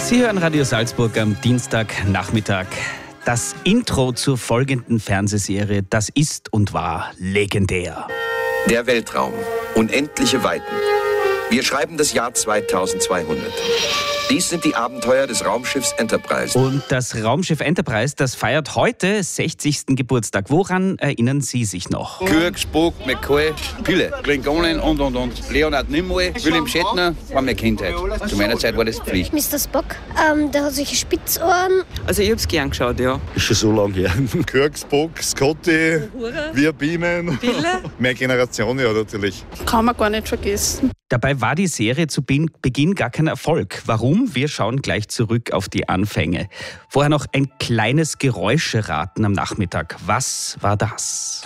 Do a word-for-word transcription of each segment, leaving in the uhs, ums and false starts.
Sie hören Radio Salzburg am Dienstagnachmittag. Das Intro zur folgenden Fernsehserie, das ist und war legendär. Der Weltraum. Unendliche Weiten. Wir schreiben das Jahr zweitausendzweihundert. Dies sind die Abenteuer des Raumschiffs Enterprise. Und das Raumschiff Enterprise, das feiert heute sechzigsten Geburtstag. Woran erinnern Sie sich noch? Kirk, Spock, McCoy, viele. Klingonen und, und, und. Leonard Nimoy, William Shatner war meine Kindheit. Zu meiner Zeit war das Pflicht. Mister Spock, ähm, der hat solche Spitzohren. Also ich hab's gern geschaut, ja. Ist schon so lange her. Kirk, Spock, Scotty, wir beamen. Viele? Meine Generation, ja, natürlich. Kann man gar nicht vergessen. Dabei war die Serie zu Beginn gar kein Erfolg. Warum? Wir schauen gleich zurück auf die Anfänge. Vorher noch ein kleines Geräuscheraten am Nachmittag. Was war das?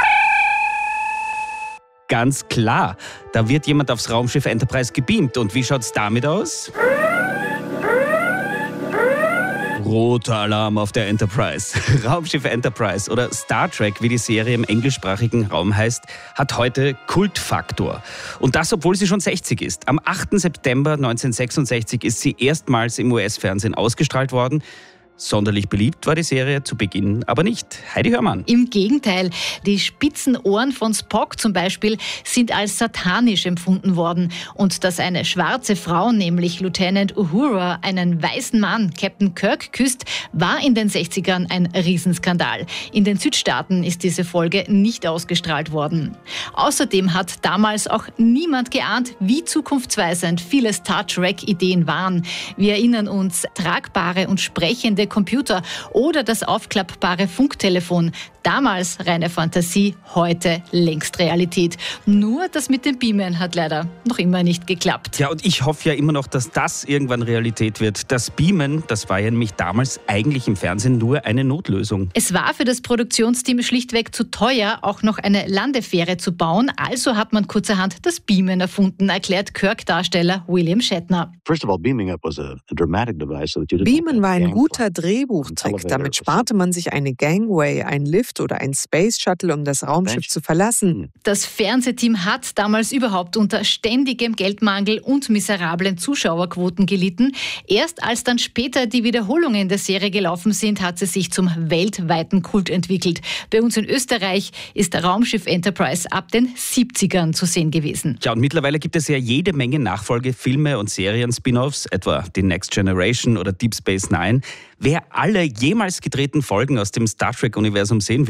Ganz klar, da wird jemand aufs Raumschiff Enterprise gebeamt. Und wie schaut's damit aus? Roter Alarm auf der Enterprise. Raumschiff Enterprise oder Star Trek, wie die Serie im englischsprachigen Raum heißt, hat heute Kultfaktor. Und das, obwohl sie schon sechzig ist. Am achten September neunzehnhundertsechsundsechzig ist sie erstmals im U S-Fernsehen ausgestrahlt worden. Sonderlich beliebt war die Serie zu Beginn aber nicht. Heidi Hörmann. Im Gegenteil, die spitzen Ohren von Spock zum Beispiel sind als satanisch empfunden worden. Und dass eine schwarze Frau, nämlich Lieutenant Uhura, einen weißen Mann, Captain Kirk, küsst, war in den sechzigern ein Riesenskandal. In den Südstaaten ist diese Folge nicht ausgestrahlt worden. Außerdem hat damals auch niemand geahnt, wie zukunftsweisend viele Star Trek-Ideen waren. Wir erinnern uns, tragbare und sprechende Computer oder das aufklappbare Funktelefon. Damals reine Fantasie, heute längst Realität. Nur das mit dem Beamen hat leider noch immer nicht geklappt. Ja, und ich hoffe ja immer noch, dass das irgendwann Realität wird. Das Beamen, das war ja nämlich damals eigentlich im Fernsehen nur eine Notlösung. Es war für das Produktionsteam schlichtweg zu teuer, auch noch eine Landefähre zu bauen. Also hat man kurzerhand das Beamen erfunden, erklärt Kirk-Darsteller William Shatner. Beamen war ein guter Drehbuchtrick. Damit sparte man sich eine Gangway, ein Lift oder ein Space Shuttle, um das Raumschiff zu verlassen. Das Fernsehteam hat damals überhaupt unter ständigem Geldmangel und miserablen Zuschauerquoten gelitten. Erst als dann später die Wiederholungen der Serie gelaufen sind, hat sie sich zum weltweiten Kult entwickelt. Bei uns in Österreich ist der Raumschiff Enterprise ab den siebzigern zu sehen gewesen. Ja, und mittlerweile gibt es ja jede Menge Nachfolgefilme und Serien-Spin-Offs, etwa die Next Generation oder Deep Space Nine. Wer alle jemals gedrehten Folgen aus dem Star Trek-Universum sehen will,